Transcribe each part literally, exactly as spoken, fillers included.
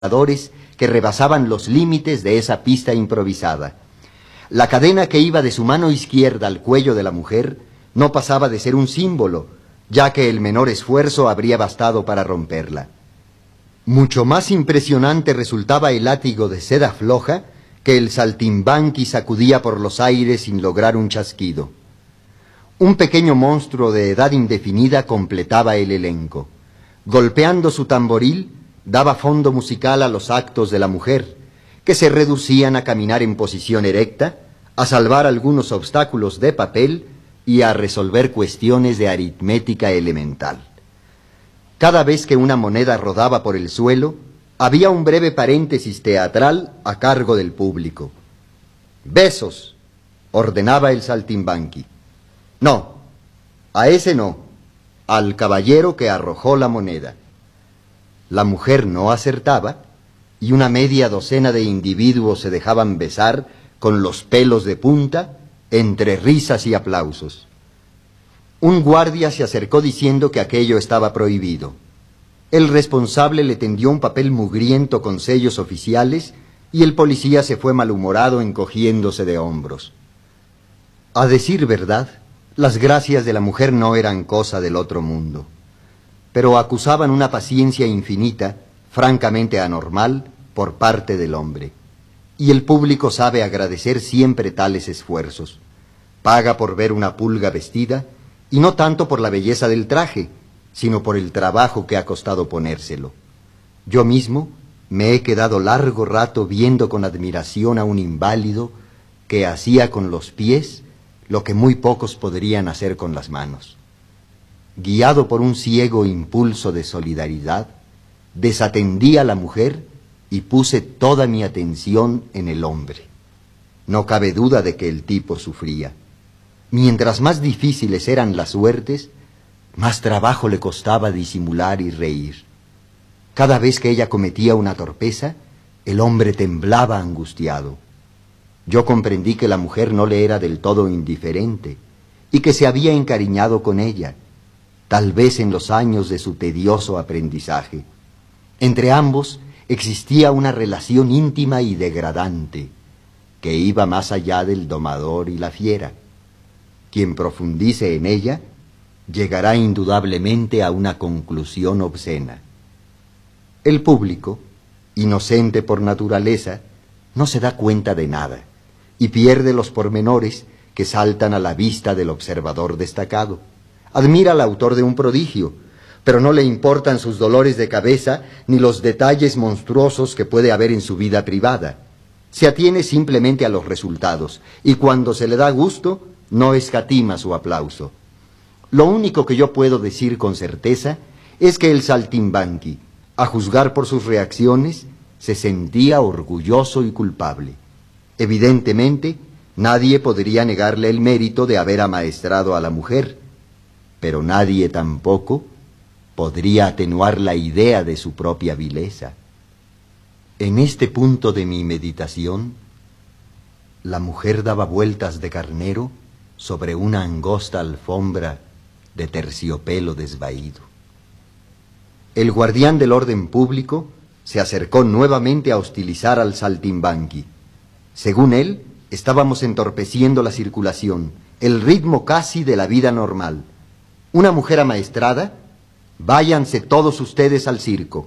que rebasaban los límites de esa pista improvisada. La cadena que iba de su mano izquierda al cuello de la mujer no pasaba de ser un símbolo, ya que el menor esfuerzo habría bastado para romperla. Mucho más impresionante resultaba el látigo de seda floja que el saltimbanqui sacudía por los aires sin lograr un chasquido. Un pequeño monstruo de edad indefinida completaba el elenco. Golpeando su tamboril, daba fondo musical a los actos de la mujer, que se reducían a caminar en posición erecta, a salvar algunos obstáculos de papel y a resolver cuestiones de aritmética elemental. Cada vez que una moneda rodaba por el suelo, había un breve paréntesis teatral a cargo del público. «Besos», ordenaba el saltimbanqui. «No, a ese no, al caballero que arrojó la moneda». La mujer no acertaba y una media docena de individuos se dejaban besar con los pelos de punta entre risas y aplausos. Un guardia se acercó diciendo que aquello estaba prohibido. El responsable le tendió un papel mugriento con sellos oficiales y el policía se fue malhumorado encogiéndose de hombros. A decir verdad, las gracias de la mujer no eran cosa del otro mundo, pero acusaban una paciencia infinita, francamente anormal, por parte del hombre. Y el público sabe agradecer siempre tales esfuerzos. Paga por ver una pulga vestida, y no tanto por la belleza del traje, sino por el trabajo que ha costado ponérselo. Yo mismo me he quedado largo rato viendo con admiración a un inválido que hacía con los pies lo que muy pocos podrían hacer con las manos. Guiado por un ciego impulso de solidaridad, desatendí a la mujer y puse toda mi atención en el hombre. No cabe duda de que el tipo sufría. Mientras más difíciles eran las suertes, más trabajo le costaba disimular y reír. Cada vez que ella cometía una torpeza, el hombre temblaba angustiado. Yo comprendí que la mujer no le era del todo indiferente y que se había encariñado con ella, tal vez en los años de su tedioso aprendizaje. Entre ambos existía una relación íntima y degradante, que iba más allá del domador y la fiera. Quien profundice en ella, llegará indudablemente a una conclusión obscena. El público, inocente por naturaleza, no se da cuenta de nada, y pierde los pormenores que saltan a la vista del observador destacado. Admira al autor de un prodigio, pero no le importan sus dolores de cabeza ni los detalles monstruosos que puede haber en su vida privada. Se atiene simplemente a los resultados, y cuando se le da gusto, no escatima su aplauso. Lo único que yo puedo decir con certeza es que el saltimbanqui, a juzgar por sus reacciones, se sentía orgulloso y culpable. Evidentemente, nadie podría negarle el mérito de haber amaestrado a la mujer, pero nadie tampoco podría atenuar la idea de su propia vileza. En este punto de mi meditación, la mujer daba vueltas de carnero sobre una angosta alfombra de terciopelo desvaído. El guardián del orden público se acercó nuevamente a hostilizar al saltimbanqui. Según él, estábamos entorpeciendo la circulación, el ritmo casi de la vida normal. Una mujer amaestrada, váyanse todos ustedes al circo.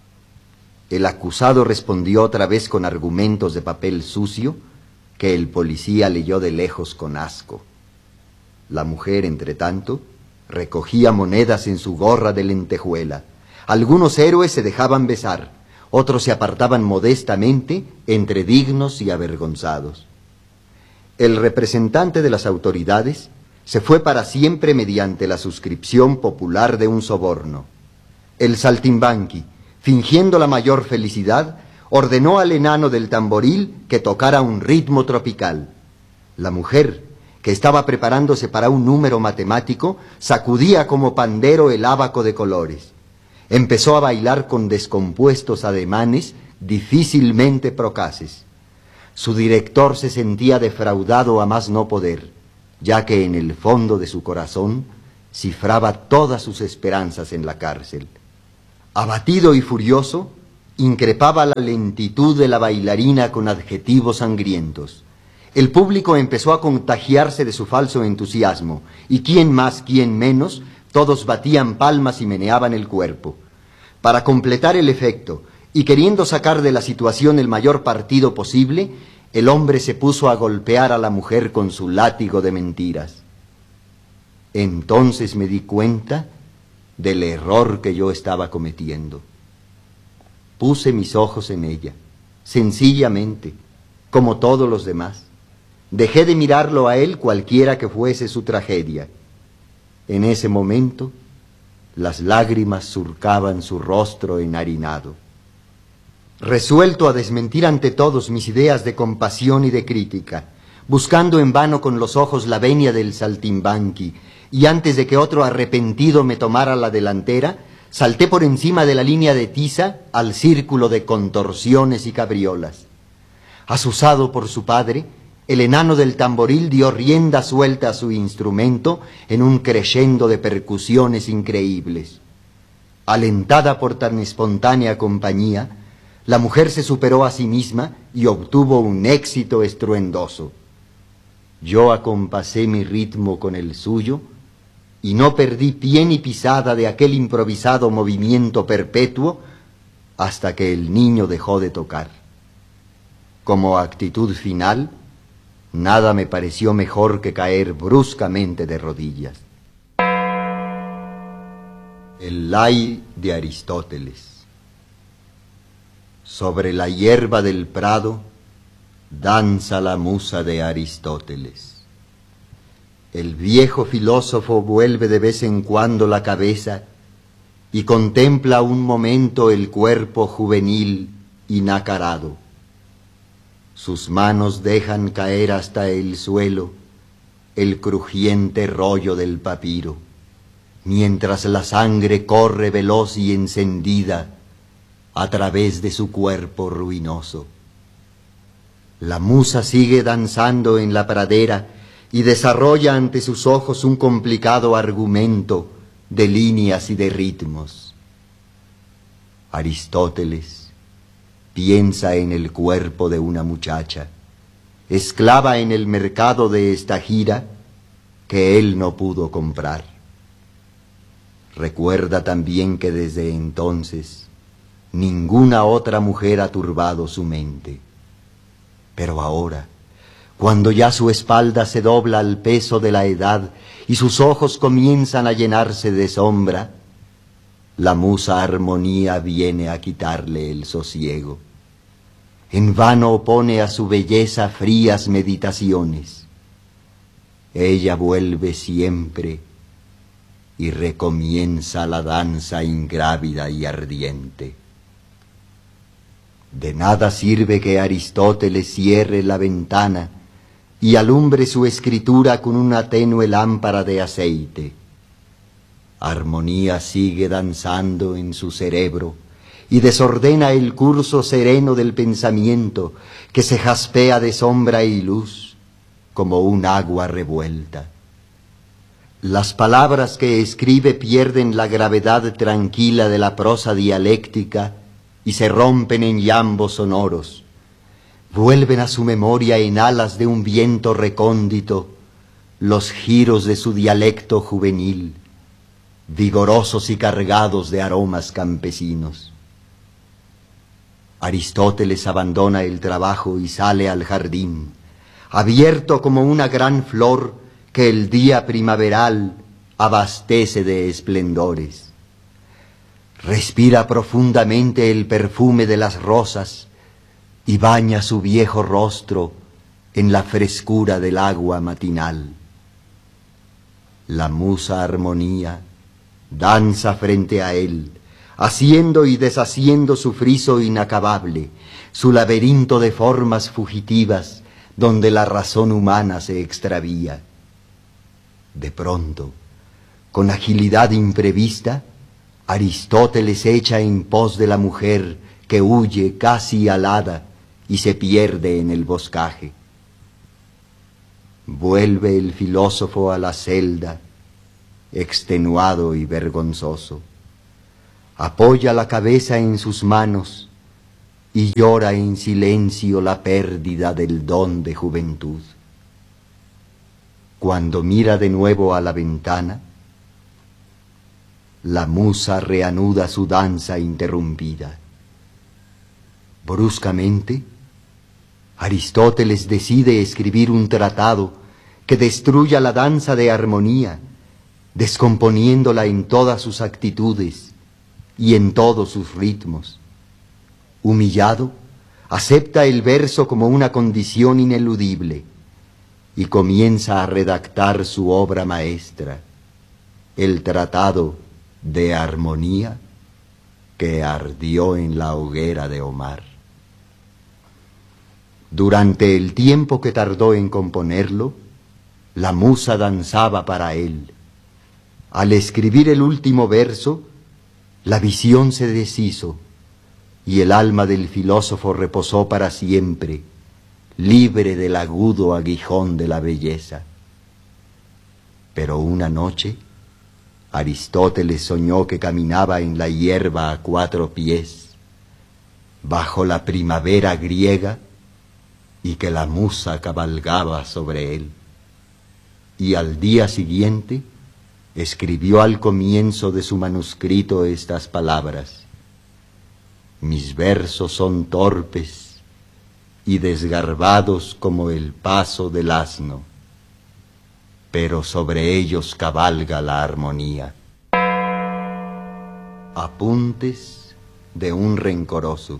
El acusado respondió otra vez con argumentos de papel sucio que el policía leyó de lejos con asco. La mujer, entre tanto, recogía monedas en su gorra de lentejuela. Algunos héroes se dejaban besar, otros se apartaban modestamente entre dignos y avergonzados. El representante de las autoridades se fue para siempre mediante la suscripción popular de un soborno. El saltimbanqui, fingiendo la mayor felicidad, ordenó al enano del tamboril que tocara un ritmo tropical. La mujer, que estaba preparándose para un número matemático, sacudía como pandero el ábaco de colores. Empezó a bailar con descompuestos ademanes difícilmente procaces. Su director se sentía defraudado a más no poder, ya que en el fondo de su corazón cifraba todas sus esperanzas en la cárcel. Abatido y furioso, increpaba la lentitud de la bailarina con adjetivos sangrientos. El público empezó a contagiarse de su falso entusiasmo, y quién más, quién menos, todos batían palmas y meneaban el cuerpo. Para completar el efecto, y queriendo sacar de la situación el mayor partido posible, el hombre se puso a golpear a la mujer con su látigo de mentiras. Entonces me di cuenta del error que yo estaba cometiendo. Puse mis ojos en ella, sencillamente, como todos los demás. Dejé de mirarlo a él cualquiera que fuese su tragedia. En ese momento, las lágrimas surcaban su rostro enharinado. Resuelto a desmentir ante todos mis ideas de compasión y de crítica, buscando en vano con los ojos la venia del saltimbanqui, y antes de que otro arrepentido me tomara la delantera, salté por encima de la línea de tiza al círculo de contorsiones y cabriolas. Asusado por su padre, el enano del tamboril dio rienda suelta a su instrumento en un crescendo de percusiones increíbles. Alentada por tan espontánea compañía, la mujer se superó a sí misma y obtuvo un éxito estruendoso. Yo acompasé mi ritmo con el suyo y no perdí pie ni pisada de aquel improvisado movimiento perpetuo hasta que el niño dejó de tocar. Como actitud final, nada me pareció mejor que caer bruscamente de rodillas. El lay de Aristóteles. Sobre la hierba del prado danza la musa de Aristóteles. El viejo filósofo vuelve de vez en cuando la cabeza y contempla un momento el cuerpo juvenil y nacarado. Sus manos dejan caer hasta el suelo el crujiente rollo del papiro, mientras la sangre corre veloz y encendida a través de su cuerpo ruinoso. La musa sigue danzando en la pradera y desarrolla ante sus ojos un complicado argumento de líneas y de ritmos. Aristóteles piensa en el cuerpo de una muchacha, esclava en el mercado de Estagira, que él no pudo comprar. Recuerda también que desde entonces ninguna otra mujer ha turbado su mente. Pero ahora, cuando ya su espalda se dobla al peso de la edad y sus ojos comienzan a llenarse de sombra, la musa Armonía viene a quitarle el sosiego. En vano opone a su belleza frías meditaciones. Ella vuelve siempre y recomienza la danza ingrávida y ardiente. De nada sirve que Aristóteles cierre la ventana y alumbre su escritura con una tenue lámpara de aceite. Armonía sigue danzando en su cerebro y desordena el curso sereno del pensamiento que se jaspea de sombra y luz como un agua revuelta. Las palabras que escribe pierden la gravedad tranquila de la prosa dialéctica y se rompen en llambos sonoros. Vuelven a su memoria en alas de un viento recóndito los giros de su dialecto juvenil, vigorosos y cargados de aromas campesinos. Aristóteles abandona el trabajo y sale al jardín, abierto como una gran flor que el día primaveral abastece de esplendores. Respira profundamente el perfume de las rosas y baña su viejo rostro en la frescura del agua matinal. La musa Armonía danza frente a él, haciendo y deshaciendo su friso inacabable, su laberinto de formas fugitivas donde la razón humana se extravía. De pronto, con agilidad imprevista, Aristóteles echa en pos de la mujer que huye casi alada y se pierde en el boscaje. Vuelve el filósofo a la celda, extenuado y vergonzoso. Apoya la cabeza en sus manos y llora en silencio la pérdida del don de juventud. Cuando mira de nuevo a la ventana, la musa reanuda su danza interrumpida. Bruscamente, Aristóteles decide escribir un tratado que destruya la danza de armonía, descomponiéndola en todas sus actitudes y en todos sus ritmos. Humillado, acepta el verso como una condición ineludible y comienza a redactar su obra maestra, el Tratado de Armonía que ardió en la hoguera de Omar. Durante el tiempo que tardó en componerlo, la musa danzaba para él. Al escribir el último verso, la visión se deshizo y el alma del filósofo reposó para siempre, libre del agudo aguijón de la belleza. Pero una noche, Aristóteles soñó que caminaba en la hierba a cuatro pies, bajo la primavera griega, y que la musa cabalgaba sobre él. Y al día siguiente escribió al comienzo de su manuscrito estas palabras: mis versos son torpes y desgarbados como el paso del asno, pero sobre ellos cabalga la armonía. Apuntes de un rencoroso.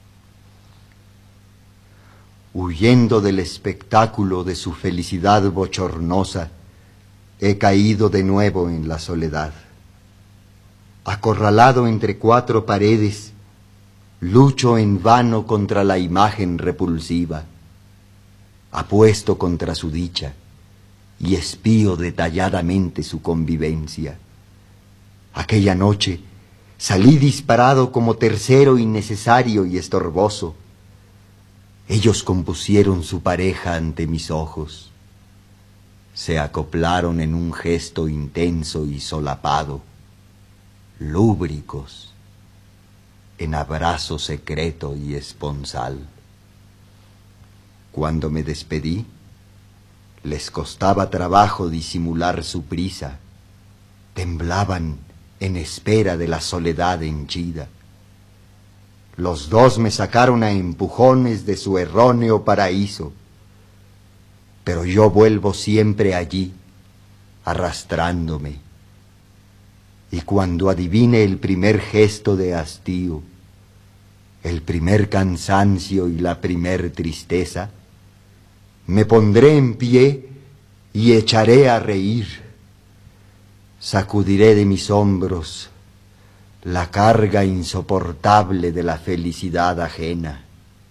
Huyendo del espectáculo de su felicidad bochornosa, he caído de nuevo en la soledad. Acorralado entre cuatro paredes, lucho en vano contra la imagen repulsiva. Apuesto contra su dicha y espío detalladamente su convivencia. Aquella noche salí disparado como tercero innecesario y estorboso. Ellos compusieron su pareja ante mis ojos. Se acoplaron en un gesto intenso y solapado, lúbricos, en abrazo secreto y esponsal. Cuando me despedí, les costaba trabajo disimular su prisa. Temblaban en espera de la soledad henchida. Los dos me sacaron a empujones de su erróneo paraíso, pero yo vuelvo siempre allí, arrastrándome. Y cuando adivine el primer gesto de hastío, el primer cansancio y la primer tristeza, me pondré en pie y echaré a reír. Sacudiré de mis hombros la carga insoportable de la felicidad ajena.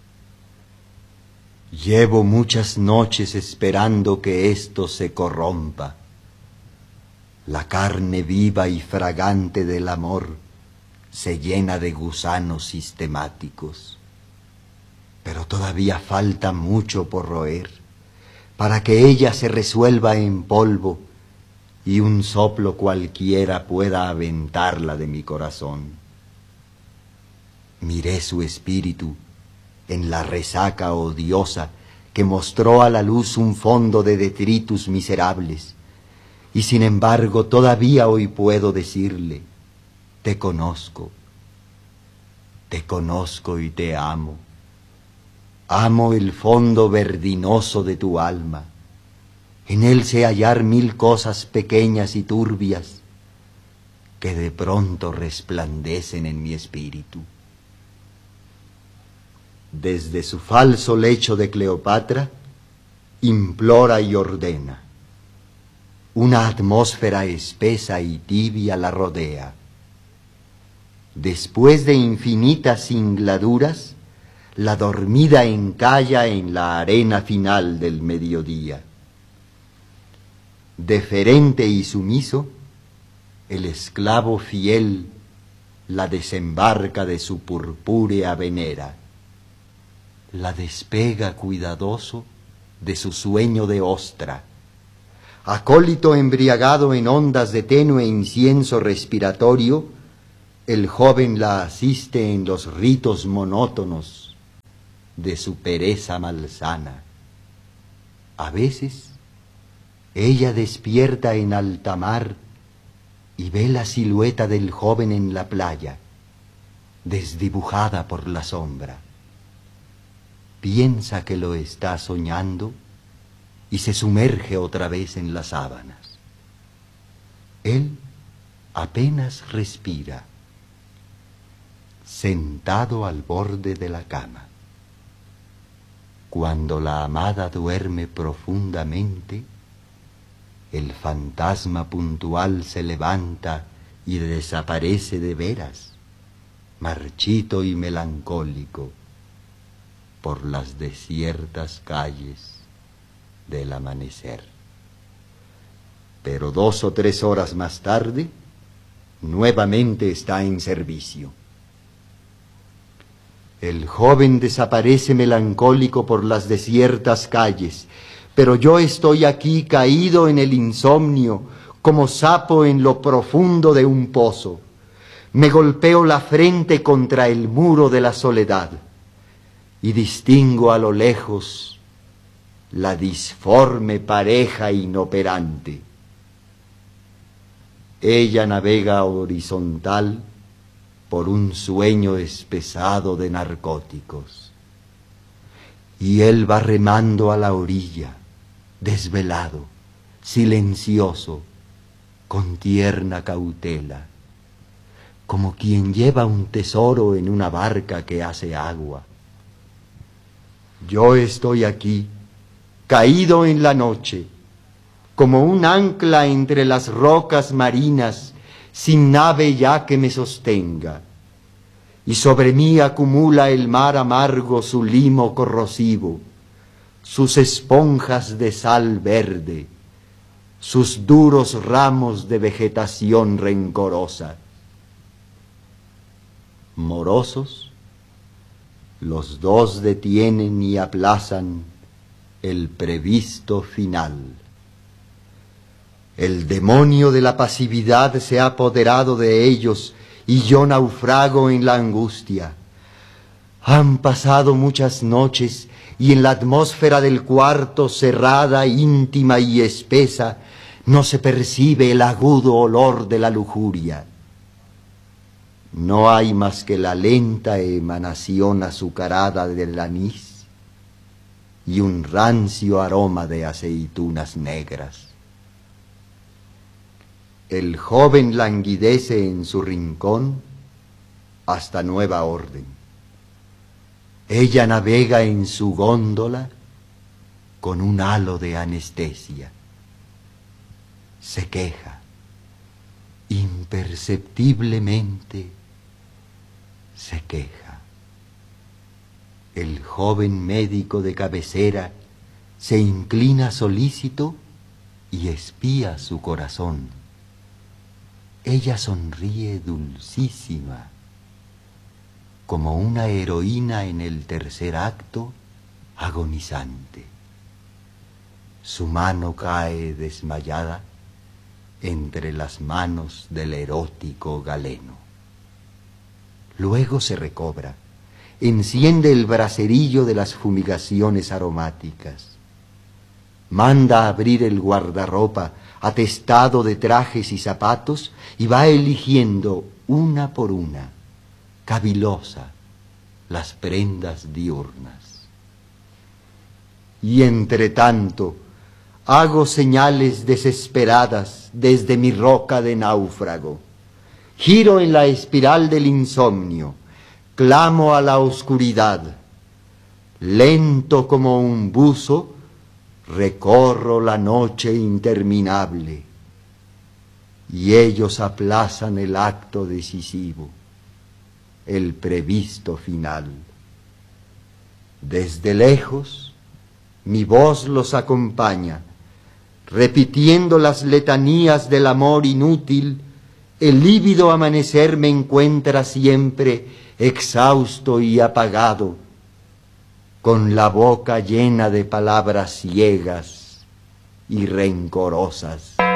Llevo muchas noches esperando que esto se corrompa. La carne viva y fragante del amor se llena de gusanos sistemáticos. Pero todavía falta mucho por roer para que ella se resuelva en polvo y un soplo cualquiera pueda aventarla de mi corazón. Miré su espíritu en la resaca odiosa que mostró a la luz un fondo de detritus miserables, y sin embargo todavía hoy puedo decirle: te conozco, te conozco y te amo. Amo el fondo verdinoso de tu alma. En él sé hallar mil cosas pequeñas y turbias que de pronto resplandecen en mi espíritu. Desde su falso lecho de Cleopatra, implora y ordena. Una atmósfera espesa y tibia la rodea. Después de infinitas singladuras, la dormida encalla en la arena final del mediodía. Deferente y sumiso, el esclavo fiel la desembarca de su purpúrea venera, la despega cuidadoso de su sueño de ostra. Acólito embriagado en ondas de tenue incienso respiratorio, el joven la asiste en los ritos monótonos de su pereza malsana. A veces ella despierta en alta mar y ve la silueta del joven en la playa, desdibujada por la sombra. Piensa que lo está soñando y se sumerge otra vez en las sábanas. Él apenas respira, sentado al borde de la cama. Cuando la amada duerme profundamente, el fantasma puntual se levanta y desaparece de veras, marchito y melancólico, por las desiertas calles del amanecer. Pero dos o tres horas más tarde, nuevamente está en servicio. El joven desaparece melancólico por las desiertas calles, pero yo estoy aquí caído en el insomnio, como sapo en lo profundo de un pozo. Me golpeo la frente contra el muro de la soledad y distingo a lo lejos la disforme pareja inoperante. Ella navega horizontal por un sueño espesado de narcóticos, y él va remando a la orilla, desvelado, silencioso, con tierna cautela, como quien lleva un tesoro en una barca que hace agua. Yo estoy aquí, caído en la noche, como un ancla entre las rocas marinas, sin nave ya que me sostenga, y sobre mí acumula el mar amargo su limo corrosivo, sus esponjas de sal verde, sus duros ramos de vegetación rencorosa. Morosos, los dos detienen y aplazan el previsto final. El demonio de la pasividad se ha apoderado de ellos y yo naufrago en la angustia. Han pasado muchas noches y en la atmósfera del cuarto, cerrada, íntima y espesa, no se percibe el agudo olor de la lujuria. No hay más que la lenta emanación azucarada del anís y un rancio aroma de aceitunas negras. El joven languidece en su rincón hasta nueva orden. Ella navega en su góndola con un halo de anestesia. Se queja, imperceptiblemente se queja. El joven médico de cabecera se inclina solícito y espía su corazón. Ella sonríe dulcísima, como una heroína en el tercer acto, agonizante. Su mano cae desmayada entre las manos del erótico galeno. Luego se recobra, enciende el bracerillo de las fumigaciones aromáticas, manda abrir el guardarropa atestado de trajes y zapatos y va eligiendo una por una, cavilosa, las prendas diurnas. Y entre tanto hago señales desesperadas desde mi roca de náufrago, giro en la espiral del insomnio, clamo a la oscuridad, lento como un buzo, recorro la noche interminable, y ellos aplazan el acto decisivo, el previsto final. Desde lejos, mi voz los acompaña, repitiendo las letanías del amor inútil. El lívido amanecer me encuentra siempre exhausto y apagado, con la boca llena de palabras ciegas y rencorosas.